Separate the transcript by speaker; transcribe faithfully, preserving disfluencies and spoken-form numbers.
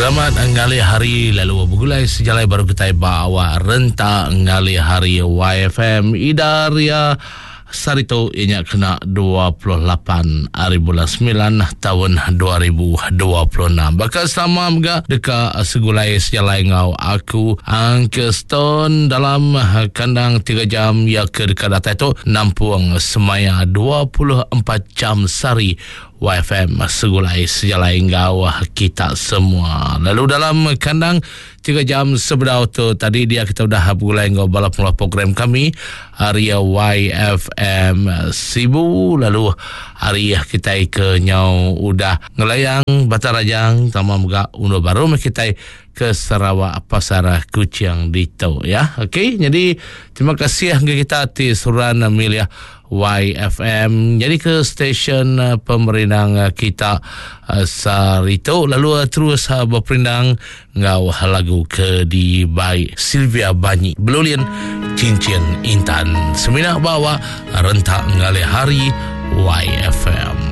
Speaker 1: Selamat ngali hari lalu begulai sejalai baru kita bawa renta ngali hari Y F M Idaria Sarito inya kena dua puluh lapan hari bulan sembilan tahun dua ribu dua puluh enam. Bakal sama mga deka segulai sejalai ngau aku angke stone dalam kandang tiga jam ya ke dekat data itu nampung semaya dua puluh empat jam sari Y F M segulai sejalai ngau kita semua. Lalu dalam kandang tiga jam sebelum tu tadi dia kita dah mulai ngau balap mula program kami Aria Y F M Sibu. Lalu hari kita ke nyau udah ngelayang Batarajang tamam ga uno baru kita ke Sarawak Pasar Kucing Dito ya. Okey, jadi terima kasih ke kita ti suran milia Y F M. Jadi ke stesen uh, pemerintah kita uh, Sarito lalu uh, terus uh, berperindang ngau lagu ke di by Sylvia Banyi Belulian Cincin Intan Semina bawa rentak ngali hari Y F M.